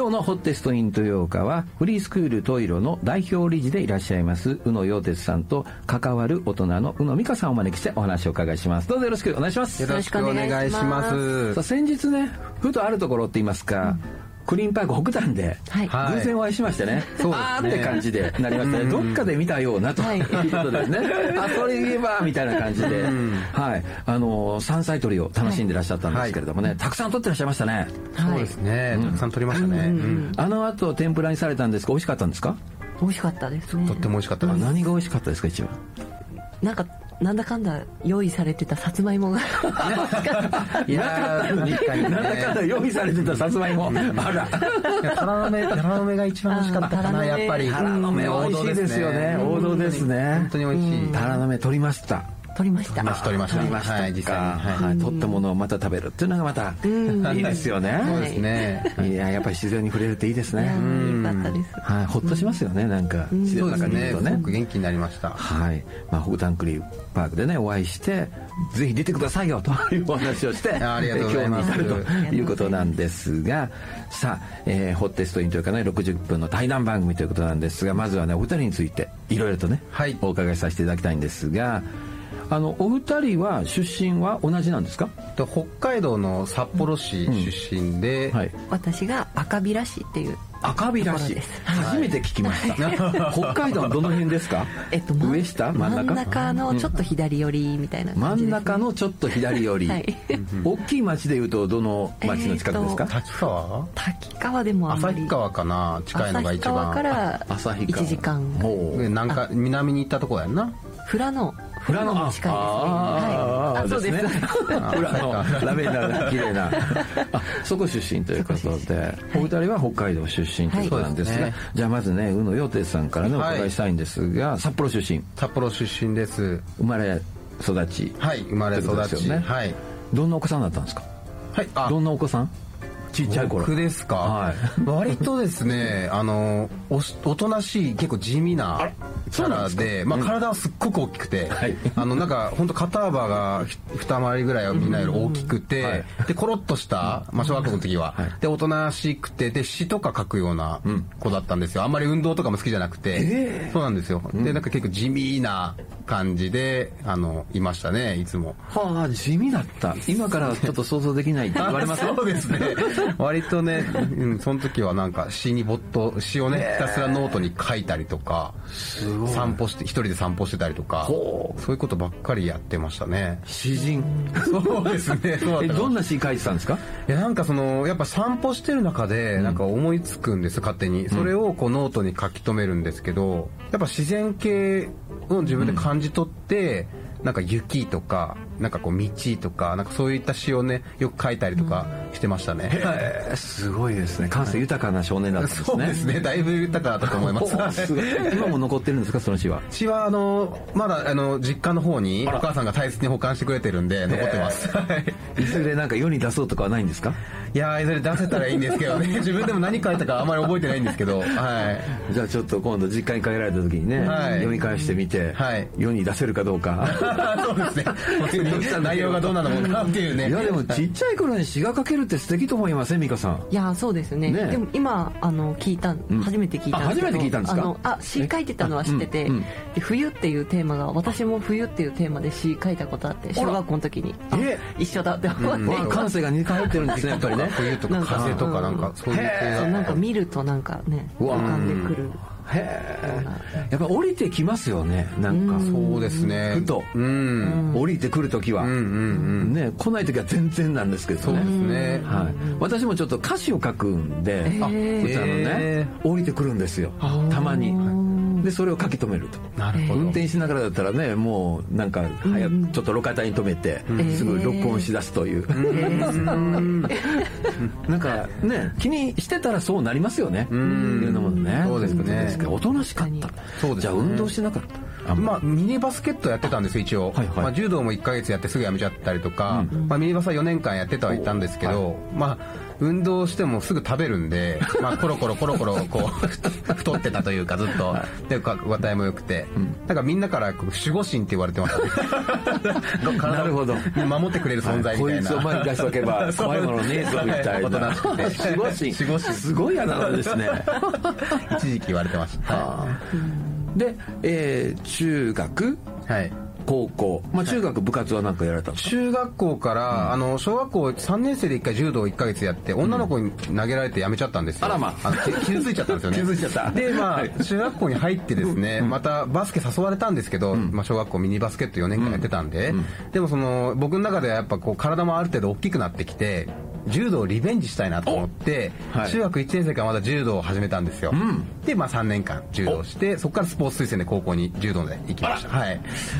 今日のホッテストイントヨーカはフリースクールトイロの代表理事でいらっしゃいます宇野陽哲さんと関わる大人の宇野美香さんをお招きしてお話を伺いします。どうぞよろしくお願いします。 よろしくお願いします。 さあ先日ねふとあるところって言いますか、クリーンパーク北谷で偶然お会いしましてね、あーって感じでなりましたね。どっかで見たようなということですね。あ、それ言えばみたいな感じで、はい、山菜採りを楽しんでらっしゃったんですけれどもね、たくさん採ってらっしゃいましたね。 そうですね、たくさん採りましたね。 あの後天ぷらにされたんですが美味しかったんですか？ 美味しかったですね。 とっても美味しかったです。 何が美味しかったですか？一番なんだかんだ用意されてたさつまいもがいやなんだかんだ用意されてたさつまいも、あらタラの芽が一番美味しかったかな。やっぱりタラの芽美味しいですよね。王道ですね。 本当に美味しい。 タラの芽取りました。 取りました。 はい、実際に、取ったものをまた食べるっていうのがまたいいですよね。 そうですね。 いや、やっぱり自然に触れるっていいですね。 いいかったです。 はい、ほっとしますよね。なんか自然の中にいるとね。 すごく元気になりました。 はい、北谷クリーンパークでねお会いして、ぜひ出てくださいよというお話をしてありがとうございます。 興味に至るということなんですが、さあ、ホッテストインというかね60分の対談番組ということなんですが、まずはねお二人についていろいろとね、お伺いさせていただきたいんですが、お二人は出身は同じなんですか？ 北海道の札幌市出身で、 私が赤平市っていう赤平市、初めて聞きました。北海道のどの辺ですか？上下真ん中のちょっと左寄りみたいな感じですね。 真ん中のちょっと左寄り、大きい町でいうとどの町の近くですか？ 滝川でもあんまり、 旭川かな、近いのが一番。 旭川から1時間なんか南に行ったところやんな。 富良野近いですね。そうです。 富良野ラベンダーが綺麗なそこ出身ということで、お二人は北海道出身ということなんですが、じゃあまずね宇野陽哲さんからねお伺いしたいんですが、札幌出身です。 生まれ育ち、 生まれ育ち、 どんなお子さんだったんですか？どんなお子さん？ちっちゃい頃。 僕ですか？割とですね、おとなしい結構地味なキャラで、体はすっごく大きくて、なんか本当肩幅が二回りぐらいはみんなより大きくて、でコロッとした、小学校の時は、でおとなしくて、で詩とか書くような子だったんですよ。あんまり運動とかも好きじゃなくて、そうなんですよ。でなんか結構地味な感じでいましたね、いつも。 はあ、地味だった。今からちょっと想像できないって言われます。 そうですね。割とね、その時はなんか詩をねひたすらノートに書いたりとか、一人で散歩してたりとか、そういうことばっかりやってましたね。 詩人。 そうですね。 どんな詩書いてたんですか？ いや、なんかやっぱ散歩してる中でなんか思いつくんです、勝手に。それをこうノートに書き留めるんですけど、やっぱ自然系を自分で感じ取って、なんか雪とかなんかこう道とかなんかそういった詩をねよく書いたりとかしてましたね。 すごいですね。感性豊かな少年だったんですね。 そうですね。だいぶ豊かだったと思います。 今も残ってるんですか、その詩は？ 詩はまだ実家の方にお母さんが大切に保管してくれてるんで残ってます。 いずれなんか世に出そうとかはないんですか？ いや、いずれ出せたらいいんですけどね。自分でも何書いたかあんまり覚えてないんですけど、 じゃあちょっと今度実家に帰られた時にね、読み返してみて、世に出せるかどうか。 そうですね。内容がどうなのかっていうね。 いやでもちっちゃい頃に詩が書けるって素敵と思いません、美香さん？ いや、そうですね。でも今初めて聞いたんですけど。 初めて聞いたんですか？ 詩書いてたのは知ってて、冬っていうテーマが、私も冬っていうテーマで詩書いたことあって、小学校の時に一緒だって思って。 感性が似通ってるんですね、やっぱりね。 冬とか風とかなんかそういう系なんか見るとなんかね浮かんでくる。 やっぱ降りてきますよね、なんか。 そうですね。 ふと降りてくるときはね、来ないときは全然なんですけどね。 そうですね。 私もちょっと歌詞を書くんで、歌のね降りてくるんですよ、たまに。でそれを書き留めると。 なるほど。 運転しながらだったらね、もうなんかちょっと路肩に止めてすぐ録音し出すという。なんかね、気にしてたらそうなりますよね。いうのもね。 そうですね。 おとなしかった。じゃあ運動してなかった？ ミニバスケットやってたんですよ、一応。柔道も1ヶ月やってすぐやめちゃったりとか、ミニバスは4年間やってたはいたんですけど、 運動してもすぐ食べるんで、まあコロコロこう太ってたというかずっとで話題も良くて、なんかみんなから守護神って言われてましたなるほど、 守ってくれる存在みたいな、 こいつを前に出しとけば怖いものねえぞみたいな守護神すごいあだ名ですね。 一時期言われてました。 で、中学、高校、まあ、中学部活は何かやられたんですか？ 中学校から、小学校3年生で1回柔道を1ヶ月やって、女の子に投げられてやめちゃったんですよ。 あらまあ。 傷ついちゃったんですよね。 傷ついちゃった。 で、まあ、中学校に入ってですね、またバスケ誘われたんですけど、まあ、小学校ミニバスケット4年間やってたんで、でも僕の中ではやっぱこう、体もある程度大きくなってきて、柔道をリベンジしたいなと思って、中学1年生からまた柔道を始めたんですよ。で、まあ3年間柔道して、そこからスポーツ推薦で高校に柔道で行きました。